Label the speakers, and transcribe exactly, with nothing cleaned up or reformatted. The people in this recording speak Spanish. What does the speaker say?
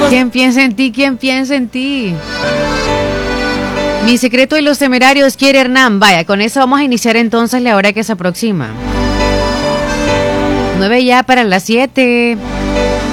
Speaker 1: ¿Quién piensa en ti? ¿Quién piensa en ti? Mi secreto y los temerarios quiere Hernán. Vaya, con eso vamos a iniciar entonces la hora que se aproxima. Nueve ya para las siete.